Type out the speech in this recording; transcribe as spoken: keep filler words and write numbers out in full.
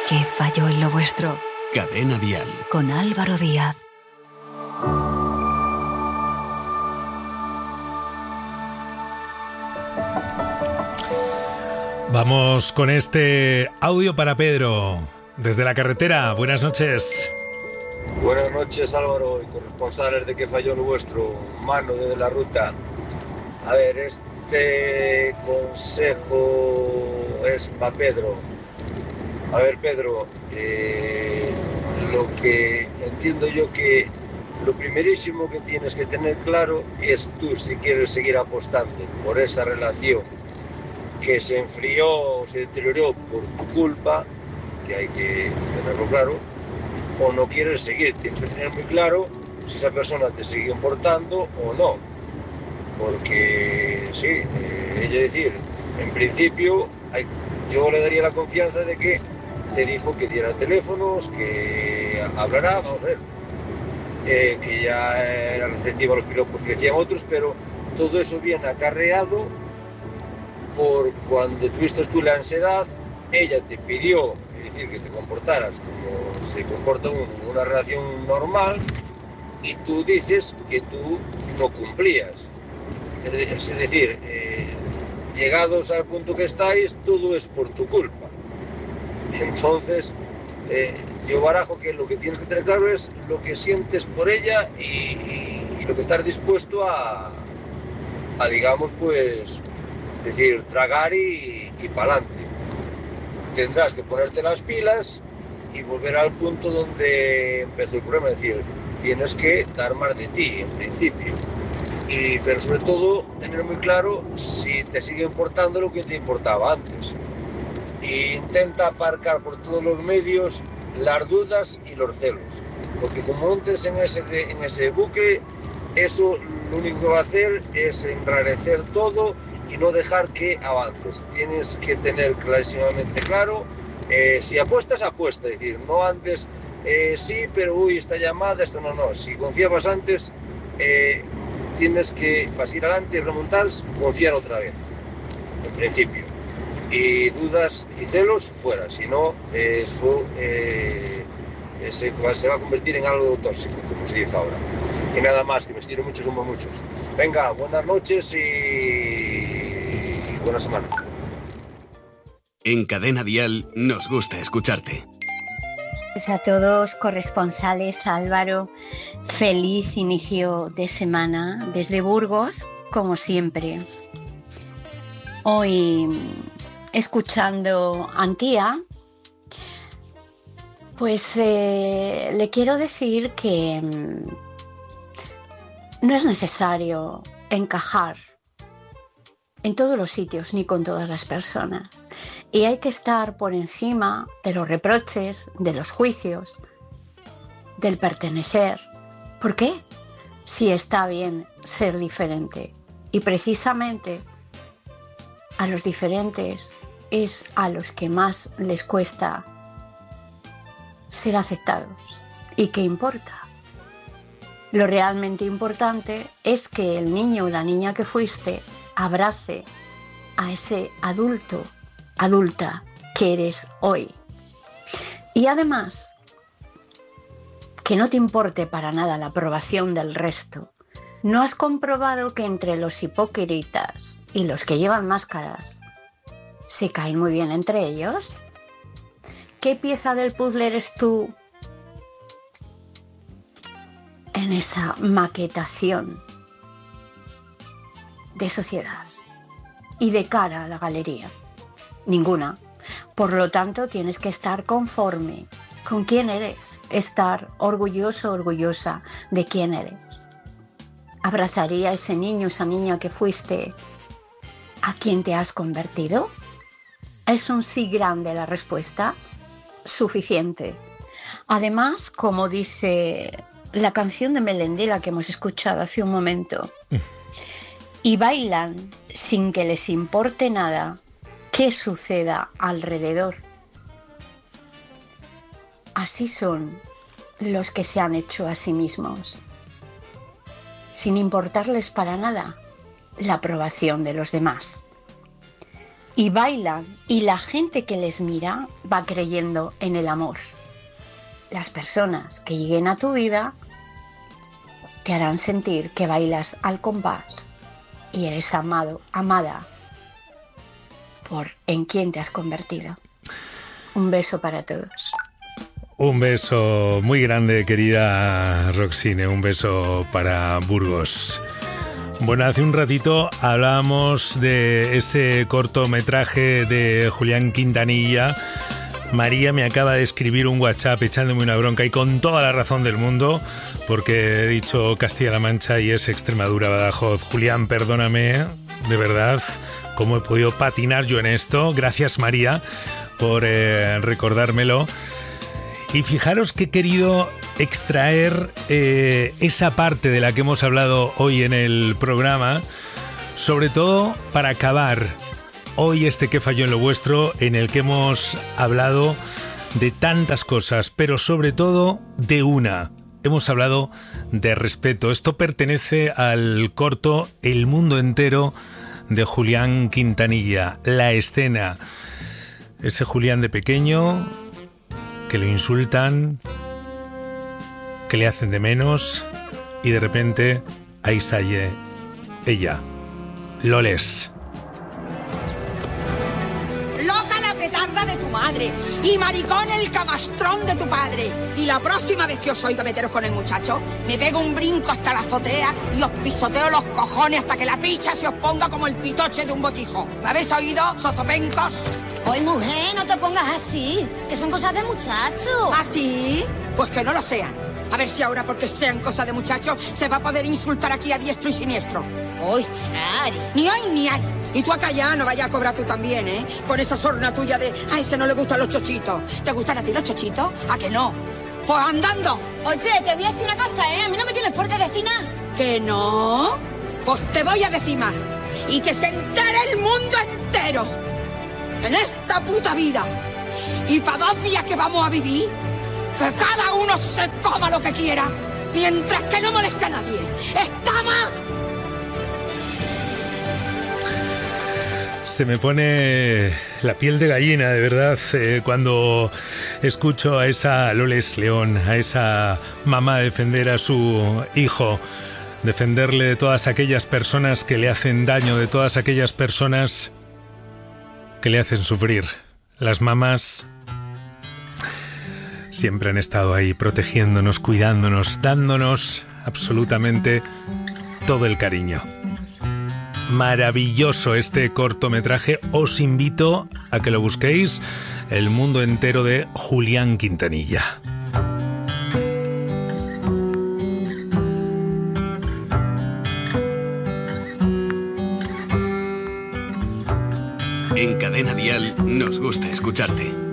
¿Qué falló en lo vuestro? Cadena Dial. Con Álvaro Díaz. Vamos con este audio para Pedro. Desde la carretera, buenas noches. Buenas noches, Álvaro, y corresponsales de ¿Qué falló en lo vuestro? Mano de la ruta. A ver, este consejo es para Pedro. A ver, Pedro, eh, lo que entiendo yo que lo primerísimo que tienes que tener claro es tú si quieres seguir apostando por esa relación que se enfrió o se deterioró por tu culpa, que hay que tenerlo claro, o no quieres seguir. Tienes que tener muy claro si esa persona te sigue importando o no, porque sí, eh, es decir, en principio hay, yo le daría la confianza de que te dijo que diera teléfonos, que hablará, vamos a ver, eh, que ya era receptiva a los piropos que decían otros, pero todo eso viene acarreado por cuando tuviste tú la ansiedad, ella te pidió, es decir, que te comportaras como se comporta uno en una relación normal, y tú dices que tú no cumplías. Es decir, eh, llegados al punto que estáis, todo es por tu culpa. Entonces, eh, yo barajo que lo que tienes que tener claro es lo que sientes por ella y, y, y lo que estás dispuesto a, a digamos, pues, decir, tragar y, y para adelante. Tendrás que ponerte las pilas y volver al punto donde empezó el problema, es decir, tienes que dar más de ti, en principio. Y, pero sobre todo, tener muy claro si te sigue importando lo que te importaba antes. E intenta aparcar por todos los medios las dudas y los celos, porque como entres en ese, en ese bucle, eso lo único que va a hacer es enrarecer todo y no dejar que avances. Tienes que tener clarísimamente claro, eh, si apuestas, apuesta, es decir, no antes, eh, sí, pero uy, esta llamada, esto no, no, si confiabas antes, eh, tienes que, para ir adelante y remontar, confiar otra vez, en principio. Y dudas y celos fuera, si no, eh, eso eh, se, se va a convertir en algo tóxico, como se dice ahora. Y nada más, que me estiro mucho, somos muchos. Venga, buenas noches y buena semana. En Cadena Dial nos gusta escucharte. A todos, corresponsales, Álvaro, feliz inicio de semana desde Burgos, como siempre. Hoy, escuchando a Antía, pues eh, le quiero decir que no es necesario encajar en todos los sitios ni con todas las personas, y hay que estar por encima de los reproches, de los juicios, del pertenecer. ¿Por qué? Si está bien ser diferente, y precisamente a los diferentes es a los que más les cuesta ser aceptados. ¿Y qué importa? Lo realmente importante es que el niño o la niña que fuiste abrace a ese adulto, adulta que eres hoy. Y además, que no te importe para nada la aprobación del resto. ¿No has comprobado que entre los hipócritas y los que llevan máscaras se caen muy bien entre ellos? ¿Qué pieza del puzzle eres tú en esa maquetación de sociedad y de cara a la galería? Ninguna. Por lo tanto, tienes que estar conforme con quién eres, estar orgulloso, orgullosa de quién eres. ¿Abrazaría a ese niño, esa niña que fuiste, a quien te has convertido? ¿Es un sí grande la respuesta? Suficiente. Además, como dice la canción de Melendila que hemos escuchado hace un momento, y bailan sin que les importe nada qué suceda alrededor. Así son los que se han hecho a sí mismos, sin importarles para nada la aprobación de los demás. y bailan, y la gente que les mira va creyendo en el amor. Las personas que lleguen a tu vida te harán sentir que bailas al compás y eres amado, amada por en quien te has convertido. Un beso para todos. Un beso muy grande, querida Roxine, un beso para Burgos. Bueno, hace un ratito hablábamos de ese cortometraje de Julián Quintanilla. María me acaba de escribir un WhatsApp echándome una bronca, y con toda la razón del mundo, porque he dicho Castilla-La Mancha y es Extremadura, Badajoz. Julián, perdóname, de verdad, cómo he podido patinar yo en esto. Gracias, María, por eh, recordármelo. Y fijaros que he querido extraer eh, esa parte de la que hemos hablado hoy en el programa, sobre todo para acabar hoy este Que falló en lo vuestro, en el que hemos hablado de tantas cosas, pero sobre todo de una. Hemos hablado de respeto. Esto pertenece al corto El mundo entero de Julián Quintanilla. La escena. Ese Julián de pequeño, que lo insultan, que le hacen de menos, y de repente ahí sale ella, Loles. Loca la petarda de tu madre y maricón el camastrón de tu padre. Y la próxima vez que os oiga meteros con el muchacho, me pego un brinco hasta la azotea y os pisoteo los cojones hasta que la picha se os ponga como el pitoche de un botijo. ¿Me habéis oído, sozopencos? Oye, mujer, no te pongas así, que son cosas de muchacho. ¿Ah, sí? Pues que no lo sean. A ver si ahora, porque sean cosas de muchacho, se va a poder insultar aquí a diestro y siniestro. ¡Uy, Chari! Ni hay ni hay. Y tú acá ya no vayas a cobrar tú también, ¿eh? Con esa sorna tuya de a ese no le gustan los chochitos. ¿Te gustan a ti los chochitos? ¿A que no? Pues andando. Oye, te voy a decir una cosa, ¿eh? A mí no me tienes por qué decir nada. ¿Que no? Pues te voy a decir más. Y que se entere el mundo entero. En esta puta vida. Y para dos días que vamos a vivir, que cada uno se coma lo que quiera, mientras que no moleste a nadie. ¡Está más! Se me pone la piel de gallina, de verdad, eh, cuando escucho a esa Loles León, a esa mamá defender a su hijo, defenderle de todas aquellas personas que le hacen daño, de todas aquellas personas que le hacen sufrir. Las mamás siempre han estado ahí protegiéndonos, cuidándonos, dándonos absolutamente todo el cariño. Maravilloso este cortometraje. Os invito a que lo busquéis. El mundo entero de Julián Quintanilla. En Cadena Dial nos gusta escucharte.